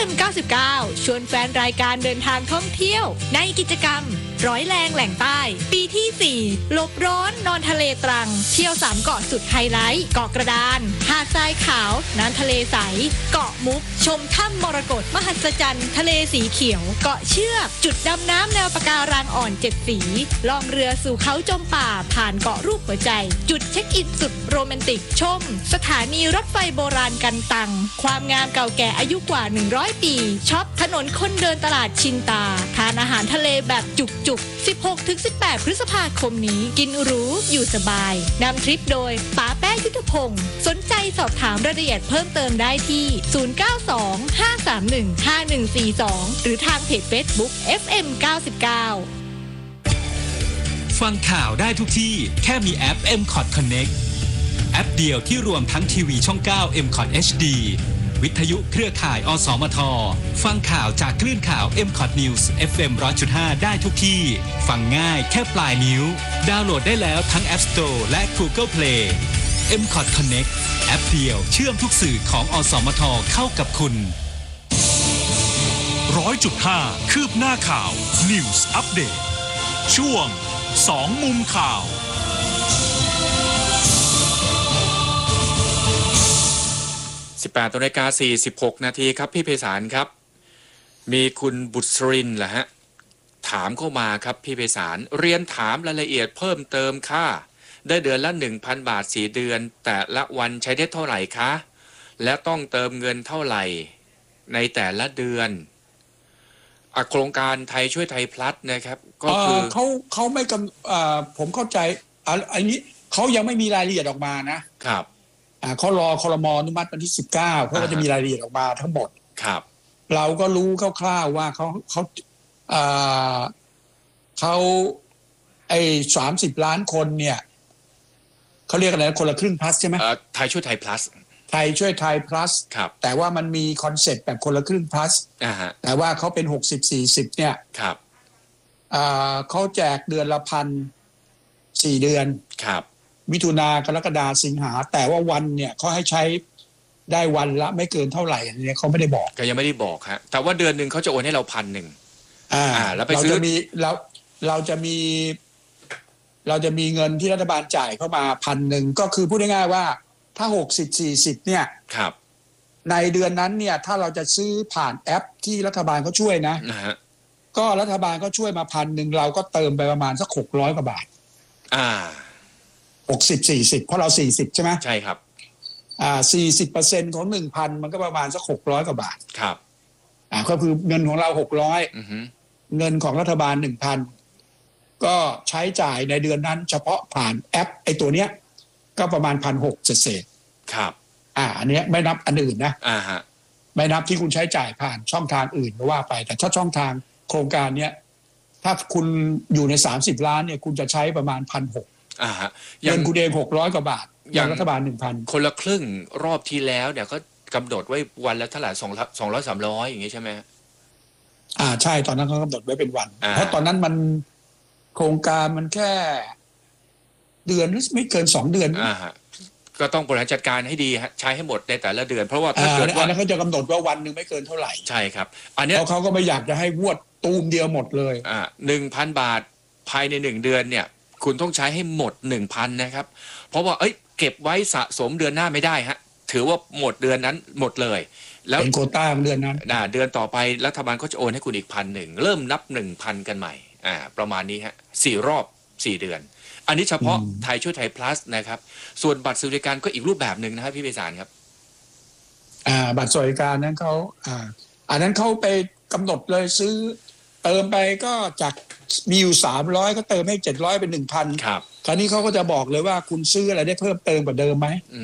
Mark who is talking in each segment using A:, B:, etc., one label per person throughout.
A: FM 99ชวนแฟนรายการเดินทางท่องเที่ยวในกิจกรรมร้อยแรงแหล่งใต้ปีที่4หลบร้อนนอนทะเลตรังเที่ยว3เกาะสุดไฮไลท์เกาะกระดานหาดทรายขาวน้ำทะเลใสเกาะมุกชมถ้ำมรกตมหัศจรรย์ทะเลสีเขียวเกาะเชือกจุดดำน้ำแนวปะการังอ่อน7สีล่องเรือสู่เขาจมป่าผ่านเกาะรูปหัวใจจุดเช็คอินสุดโรแมนติกชมสถานีรถไฟโบราณกันตังความงามเก่าแก่อายุกว่า100ปีช็อปถนนคนเดินตลาดชินตาทานอาหารทะเลแบบจุก16-18 พฤษภาคมนี้กินหรูอยู่สบายนำทริปโดยป๋าแป้งยุทธพงศ์สนใจสอบถามรายละเอียดเพิ่มเติมได้ที่0925315142หรือทางเพจ Facebook FM 99
B: ฟังข่าวได้ทุกที่แค่มีแอป MCOT Connect แอปเดียวที่รวมทั้งทีวีช่อง 9 MCOT HD วิทยุเครือข่ายอสมทฟังข่าวจากคลื่นข่าว MCOT News FM 100.5 ได้ทุกที่ฟังง่ายแค่ปลายนิ้วดาวน์โหลดได้แล้วทั้ง App Store และ Google Play MCOT Connect แอปเดียวเชื่อมทุกสื่อของอสมทเข้ากับคุณ
C: 100.5 คืบหน้าข่าว News Update ช่วง2มุมข่าว
D: 18:46 นาทีครับพี่ไพศาลครับมีคุณบุษรินทร์เหรอฮะถามเข้ามาครับพี่ไพศาลเรียนถามรายละเอียดเพิ่มเติมค่ะได้เดือนละ 1,000 บาท4เดือนแต่ละวันใช้ได้เท่าไหร่คะและต้องเติมเงินเท่าไหร่ในแต่ละเดือนโครงการไทยช่วยไทยพลัสนะครับก็คือ
E: เขาไม่ผมเข้าใจอันนี้เขายังไม่มีรายละเอียดออกมานะครับเขารอครม.อนุมัติวันที่19เขาก็จะมีรายละเอียดออกมาทั้งหมด
D: ครับ
E: เราก็รู้คร่าวๆว่าเขา30 ล้านคนเนี่ยเขาเรียกอะไรคนละครึ่งพลัสใช่ไหม
D: ไทยช่วยไทยพลัส
E: ไทยช่วยไทยพลัสแต่ว่ามันมีคอนเซ็ปต์แบบคนละครึ่งพลัสแต่ว่าเขาเป็น60-40เนี่ย
D: ครับ
E: เขาแจกเดือนละ4เดือน
D: ครับ
E: มิถุนากรกฎาสิงหาแต่ว่าวันเนี่ยเขาให้ใช้ได้วันละไม่เกินเท่าไหร่อันนี้เขาไม่ได้บอก
D: ก็ยังไม่ได้บอกฮะแต่ว่าเดือนนึงเขาจะโอนให้เรา1,000แล้วไปซื้อ
E: เราจะมีเงินที่รัฐบาลจ่ายเข้ามา1,000ก็คือพูดง่ายๆว่าถ้า60-40เนี่ย
D: ครับ
E: ในเดือนนั้นเนี่ยถ้าเราจะซื้อผ่านแอปที่รัฐบาลเขาช่วยนะก็รัฐบาลก็ช่วยมา1,000เราก็เติมไปประมาณสัก600 กว่าบาท60-40เพราะเรา40ใช่ไหม
D: ใช่ครับ
E: 40% ของ 1,000 มันก็ประมาณสัก600 กว่าบาท
D: ครับ
E: ก็คือเงินของเรา600เงินของรัฐบาล 1,000 ก็ใช้จ่ายในเดือนนั้นเฉพาะผ่านแอปไอ้ตัวเนี้ยก็ประมาณ 1,600 เศษ
D: ครับ
E: อันนี้ไม่นับอันอื่นนะ
D: ฮะ
E: ไม่นับที่คุณใช้จ่ายผ่านช่องทางอื่นก็ว่าไปแต่ถ้าช่องทางโครงการเนี้ยถ้าคุณอยู่ใน30 ล้านเนี่ยคุณจะใช้ประมาณ 1,600
D: ฮะ
E: เงินคุณเอง600 กว่าบาทอย่างรัฐบาล 1,000
D: คนละครึ่งรอบที่แล้วเนี่ยก็กำหนดไว้วันละเท่าไหร่200-300อย่างงี้ใช่ไหม
E: ใช่ตอนนั้นเขากำหนดไว้เป็นวันเพราะตอนนั้นมันโครงการมันแค่เดือนไม่เกิน2 เดือน
D: ก็ต้องบริหารจัดการให้ดีใช้ให้หมดในแต่ละเดือนเพราะว่าถ้าเกิดว่า
E: เขาจะกำหนดว่าวันนึงไม่เกินเท่าไหร่
D: ใช่ครับอันนี้
E: เขาก็ไม่อยากจะให้วดตูมเดียวหมดเลย
D: 1,000 บาทภายใน1เดือนเนี่ยคุณต้องใช้ให้หมด 1,000 นะครับเพราะว่าเก็บไว้สะสมเดือนหน้าไม่ได้ฮะถือว่าหมดเดือนนั้นหมดเลย
E: แล้วเป็นโควต้าของเดือนนั้น
D: เดือนต่อไปรัฐบาลก็จะโอนให้คุณอีก 1,000 เริ่มนับ 1,000 กันใหม่ประมาณนี้ฮะ4 รอบ 4 เดือนอันนี้เฉพาะไทยช่วยไทยพลัสนะครับส่วนบัตรสวัสดิการก็อีกรูปแบบนึงนะครับพี่ไพศาลครับ
E: บัตรสวัสดิการนั้นเขาอันนั้นเขาไปกำหนดเลยซื้อเติมไปก็จากมีอยู่300ก็เติมให้700เป็น 1,000
D: ครับ
E: คราวนี้เขาก็จะบอกเลยว่าคุณซื้ออะไรได้เพิ่มเติมกว่าเดิมไหม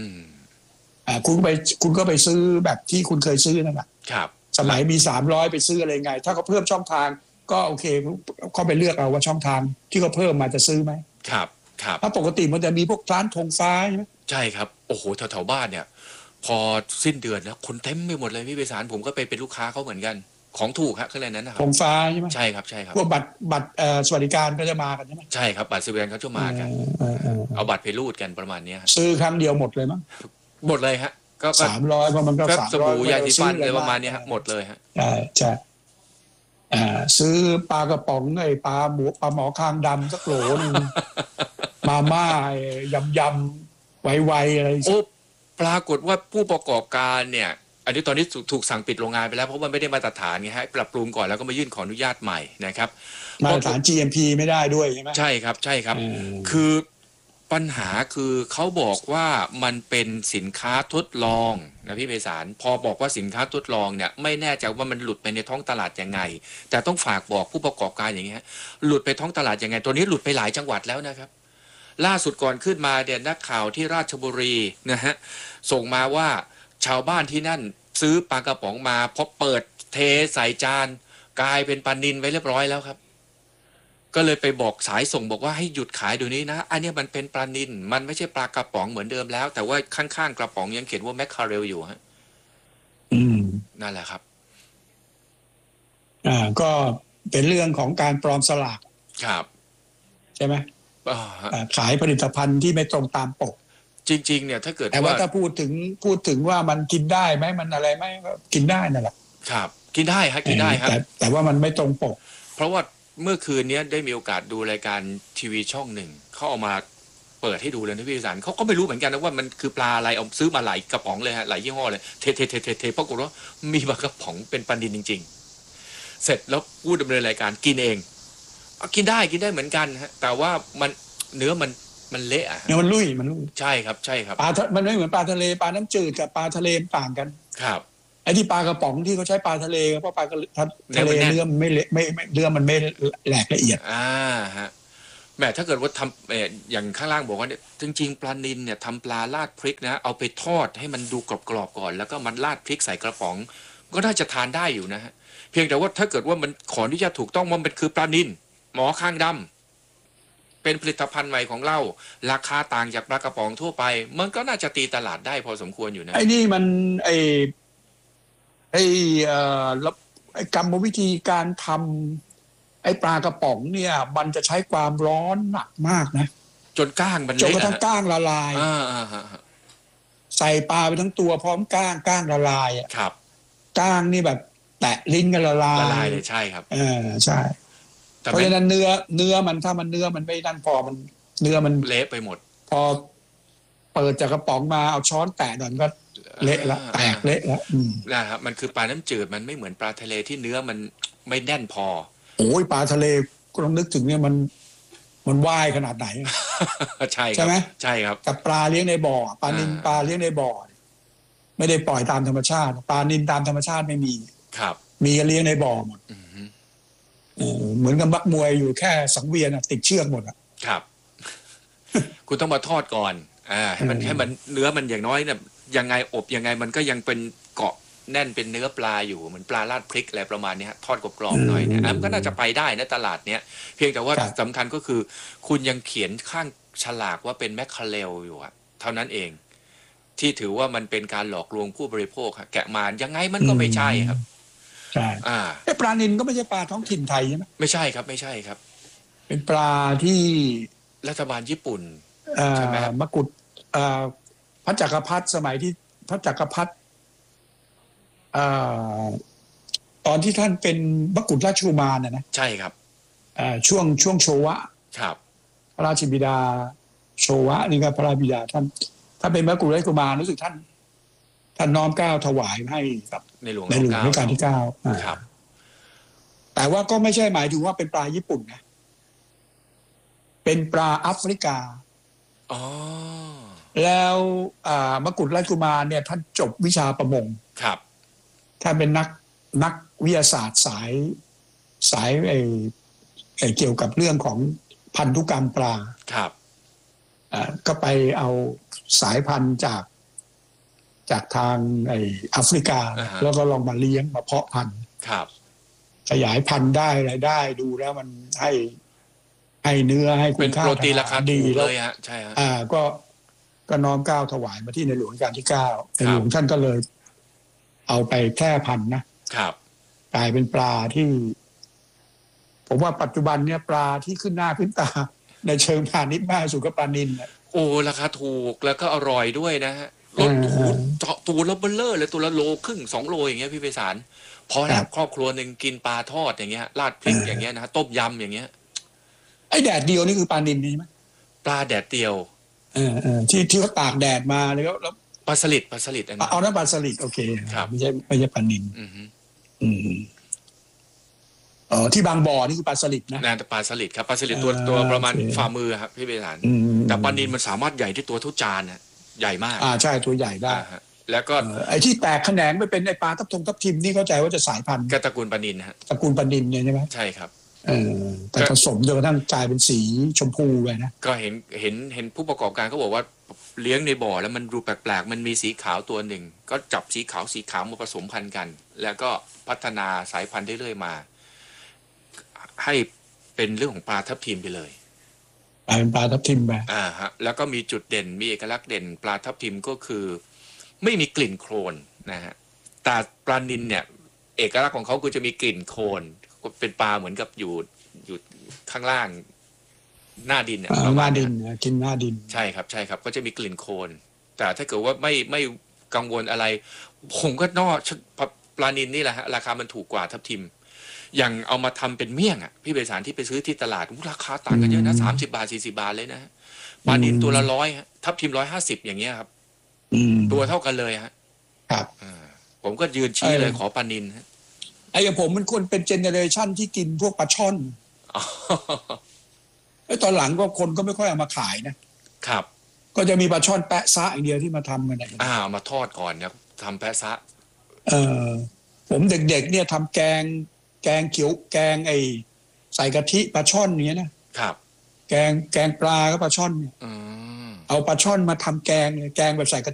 E: คุณก็ไปซื้อแบบที่คุณเคยซื้อนั่นแหละ
D: ครับ
E: สมัยมี300ไปซื้ออะไรไงถ้าเขาเพิ่มช่องทางก็โอเคเขาไปเลือกเอาว่าช่องทางที่เขาเพิ่มมาจะซื้อไหม
D: ครับครับ
E: ถ้าปกติมันจะมีพวกร้านธงฟ้าใช่ไหม
D: ใช่ครับโอ้โหแถวๆบ้านเนี่ยพอสิ้นเดือนแล้วคนเต็มไปหมดเลยพี่ไพศาลผมก็ไปเป็นลูกค้าเขาเหมือนกันของถูกฮะคืออะไรนั้นนะครับ
E: ธงฟ้าใช่ไหม
D: ใช่ครับใช่ครับ
E: พวกบัตรสวัสดิการก็จะมากันใช่ไหม
D: ใช่ครับบัตรสวัสดิการเขาจะมากันเอาบัตรไปรูดกันประมาณนี้
E: ซื้อครั้งเดียวหมดเลยมั้ง
D: หมดเลยฮะก็
E: 300เพราะมันก็
D: ก็สบู่
E: 300
D: ยาสีฟันอะไรประมาณนี้ฮะหมดเลยฮะ
E: ใช่ซื้อปลากระป๋องไอ้ปลาหมอคางดำสักโหลนึง มาม่ายำไวๆอะไร
D: โอ้ปรากฏว่าผู้ประกอบการเนี่ยอันนี้ตอนนี้ถูกสั่งปิดโรงงานไปแล้วเพราะว่าไม่ได้มาตรฐานไงฮะปรับปรุงก่อนแล้วก็มายื่นขออนุญาตใหม่นะครับ
E: มาตรฐาน GMP ไม่ได้ด้วยใช่ไหม
D: ใช่ครับใช่ครับคือปัญหาคือเขาบอกว่ามันเป็นสินค้าทดลองนะพี่ไพศาลพอบอกว่าสินค้าทดลองเนี่ยไม่แน่ใจว่ามันหลุดไปในท้องตลาดยังไงแต่ต้องฝากบอกผู้ประกอบการอย่างเงี้ยหลุดไปท้องตลาดยังไงตัวนี้หลุดไปหลายจังหวัดแล้วนะครับล่าสุดก่อนขึ้นมาเดี๋ยนักข่าวที่ราชบุรีนะฮะส่งมาว่าชาวบ้านที่นั่นซื้อปลากระป๋องมาพอเปิดเทใส่จานกลายเป็นปลานิลไว้เรียบร้อยแล้วครับก็เลยไปบอกสายส่งบอกว่าให้หยุดขายเดี๋ยวนี้นะอันนี้มันเป็นปลานิลมันไม่ใช่ปลากระป๋องเหมือนเดิมแล้วแต่ว่าข้างๆกระป๋องยังเขียนว่าแมคคาเรลอยู่ฮะนั่นแหละครับ
E: ก็เป็นเรื่องของการปลอมสลาก
D: ครับ
E: ใช่ไหมขายผลิตภัณฑ์ที่ไม่ตรงตามปก
D: จริงๆเนี่ยถ้าเกิด
E: แต่ว่าถ้าพูดถึงว่ามันกินได้ไหมมันอะไรไหมก็กินได้นั่นแหละ
D: ครับกินได้ฮะกินได้ครับ
E: แต่ว่ามันไม่ตรงปก
D: เพราะว่าเมื่อคืนนี้ได้มีโอกาสดูรายการทีวีช่องหนึ่งเขาเอามาเปิดให้ดูเลยนะพี่สารเขาก็ไม่รู้เหมือนกันนะว่ามันคือปลาอะไรเอาซื้อมาหลายกระป๋องเลยฮะหลายยี่ห้อเลยเทปรากฏว่ามีบางกระป๋องเป็นปลาดินจริงๆเสร็จแล้วพูดดำเนินรายการกินเองกินได้เหมือนกันฮะแต่ว่ามันเนื้อมันเละอ่ะ
E: เนื้อมันลุย
D: ใช่ครับใช่ครับ
E: ปลามันไม่เหมือนปลาทะเลปลาน้ำจืดกับปลาทะเลต่างกัน
D: ครับ
E: ไอ้ที่ปลากระป๋องที่เขาใช้ปลาทะเลเพราะปลาทะเลเนื้อมันไม่เละไม่เนื้อมันไม่แหลกละเอียด
D: ฮะแม้ถ้าเกิดว่าทำอย่างข้างล่างบอกว่าเนี่ยจริงๆปลานิลเนี่ยทำปลาราดพริกนะเอาไปทอดให้มันดูกรอบๆก่อนแล้วก็มันราดพริกใส่กระป๋องก็น่าจะทานได้อยู่นะฮะเพียงแต่ว่าถ้าเกิดว่ามันขออนุญาตถูกต้องมันเป็นคือปลานิลหมอคางดำเป็นผลิตภัณฑ์ใหม่ของเราราคาต่างจากปลากระป๋องทั่วไปมันก็น่าจะตีตลาดได้พอสมควรอยู่นะ
E: ไอ้นี่มันไอ้กรรมวิธีการทำไอ้ปลากระป๋องเนี่ยมันจะใช้ความร้อนหนักมากนะ
D: จนก้างมัน
E: จนกระทั่งก้างละลายใส่ปลาไปทั้งตัวพร้อมก้างละลายอ่ะ
D: ครับ
E: ก้างนี่แบบแตะลิ้นกันละลาย
D: เลยใช่ครับ
E: ใช่เพราะฉะนั้นเนื้อมันถ้ามันเนื้อมันไม่นั่นพอมันเนื้อมัน
D: เละไปหมด
E: พอเปิดจากกระป๋องมาเอาช้อนแตะหน่อยก็เละละแตกเละละ
D: นะครับมันคือปลาน้ำจืดมันไม่เหมือนปลาทะเลที่เนื้อมันไม่แน่นพอ
E: โอ้ยปลาทะเลก็ต้องนึกถึงเนี่ยมันว่ายขนาดไหน
D: ใช่
E: ไหม
D: ใช่ครับ
E: กับปลาเลี้ยงในบ่อปลานิลปลาเลี้ยงในบ่อไม่ได้ปล่อยตามธรรมชาติปลานิลตามธรรมชาติไม่มี
D: ครับ
E: มีเลี้ยงในบ่อหมดเหมือนกับบักมวยอยู่แค่สังเวียนติดเชือกหมด
D: ครับ คุณต้องมาทอดก่อนให้มันเนื้อมันอย่างน้อยเนี่ยยังไงอบยังไงมันก็ยังเป็นเกาะแน่นเป็นเนื้อปลาอยู่เหมือนปลาราดพริกอะไรประมาณนี้ทอดกรอบๆหน่อยเนี่ยมันก็น่าจะไปได้นะตลาดเนี้ยเพียงแต่ว่าสำคัญก็คือคุณยังเขียนข้างฉลากว่าเป็นแมคคาเรลอยู่อะเท่านั้นเองที่ถือว่ามันเป็นการหลอกลวงผู้บริโภคแกะมายังไงมันก็ไม่ใช่ครับ
E: ใช่ปลานิลก็ไม่ใช่ปลาท้องถิ่นไทยใช่ไหม
D: ไม่ใช่ครับไม่ใช่ครับ
E: เป็นปลาที่
D: รัฐบาลญี่ปุ่น
E: ใช่ไหมมกุฎพระจักรพรรดิสมัยที่พระจักรพรรดิตอนที่ท่านเป็นมกุฎราชกุมารนะ
D: ใช่ครับ
E: ช่วงโชวะ
D: ครับ
E: พระราชบิดาโชวะนี่ก็พระราชบิดาท่านเป็นมกุฎราชกุมารรู้สึกท่านน้อมเกล้าถวายให้กับ
D: ในหลวง
E: รัชกาลที่9
D: ครับ
E: แต่ว่าก็ไม่ใช่หมายถึงว่าเป็นปลาญี่ปุ่นนะเป็นปลาแอฟริกาแล้วมกุฎราชกุมารเนี่ยท่านจบวิชาประมง
D: ครับ
E: ท่านเป็นนักวิทยาศาสตร์สายเกี่ยวกับเรื่องของพันธุกรรมปลา
D: ครับ
E: ก็ไปเอาสายพันธุ์จากทางแอฟริกาแล้วก็ลองมาเลี้ยงมาเพาะพันธุ์
D: ครับ
E: ขยายพันธุ์ได้รายได้ดูแล้วมันให้เนื้อให้คุณค่า
D: เป็นโปรตีนราคาดีเลยฮะใช่ฮะ
E: ก็น้อมเกล้าถวายมาที่ในหลวงรัชกาลที่9ในหลวงท่านก็เลยเอาไปแค่พันธุ์นะครับกลายเป็นปลาที่ผมว่าปัจจุบันเนี่ยปลาที่ขึ้นหน้าขึ้นตาในเชิงพาณิชย์มากสุดก็ปลานิล
D: โอ้ราคาถูกแล้วก็อร่อยด้วยนะฮะรสเจาะตัวละเบลเลอร์เลยตัวละโลครึ่ง2 โลอย่างเงี้ยพี่ไพศาลพอแล้วครอบครัวหนึ่งกินปลาทอดอย่างเงี้ยราดพริกอย่างเงี้ยนะต้มยำอย่างเงี้ย
E: ไอ้แดดเดียวนี่คือปลานิลใช่ไหม
D: ปลาแดดเดียว
E: ที่เขาตากแดดมาแล้ว
D: ปลาสลิดอันนี้
E: เอาน้ำปลาสลิดโอเค
D: ครับ
E: ไม่ใช่ปลานิลที่บางบ่อนี่คือปลาสลิดนะ
D: แต่ปลาสลิดครับปลาสลิดตัวประมาณฝ่ามือครับพี่ไพศาลแต่ปลานิลมันสามารถใหญ่ที่ตัวเท่าจานนะใหญ่มาก
E: ใช่ตัวใหญ่ได้
D: แล้วก็
E: ไอ้ที่แตกแขนงไปเป็นไอ้ปลาทับทิมนี่เข้าใจว่าจะสายพันธุ์
D: ก็ตระกูลปลานิลฮะ
E: ตระกูลปลานิลเนี่ยใช่ไหม
D: ใช่ครับ
E: แต่ผสมจนกระทั่งกลายเป็นสีชมพูไปนะ
D: ก็เห็นผู้ประกอบการเขาบอกว่าเลี้ยงในบ่อแล้วมันดูแปลกๆมันมีสีขาวตัวหนึ่งก็จับสีขาวมาผสมพันธุ์กันแล้วก็พัฒนาสายพันธุ์เรื่อยๆมาให้เป็นเรื่องของปลาทับทิมไปเลย
E: เป็นปลาทับทิมไป
D: ฮะแล้วก็มีจุดเด่นมีเอกลักษณ์เด่นปลาทับทิมก็คือไม่มีกลิ่นโคลนนะฮะแต่ปลานิลเนี่ยเอกลักษณ์ของเขาคือจะมีกลิ่นโคลนเป็นปลาเหมือนกับอยู่ข้างล่างหน้าดินเนี่ย
E: หน้าดินกินหน้าดิน
D: ใช่ครับก็จะมีกลิ่นโคลนแต่ถ้าเกิดว่าไม่กังวลอะไรผมก็ปลานิลนี่แหละฮะราคามันถูกกว่าทับทิมอย่างเอามาทำเป็นเมี่ยงอ่ะพี่ไพศาลที่ไปซื้อที่ตลาดราคาต่างกันเยอะนะ30 บาท40 บาทเลยนะปลานิลตัวละ100ทับทิม150อย่างเงี้ยครับตัวเท่ากันเลยฮะ
E: ครับ
D: ผมก็ยืนชี้เลยขอปลานิล
E: ไอ้ผมมันคนเป็นเจเนเรชันที่กินพวกปลาช่อนไอ้ตอนหลังก็คนก็ไม่ค่อยเอามาขายนะครับก็จะมีปลาช่อนแปะซะอย่างเดียวที่มาทำกัน
D: มาทอดก่อนนะทำแปะซะ
E: ผมเด็กๆเนี่ยทำแกงเขียวแกงไอ้ใส่กะทิปลาช่อนเนี้ยนะครับแกงปลาก็ปลาช่อนเนี่ยเอาปลาช่อนมาทำแกงแบบใส่กะทิ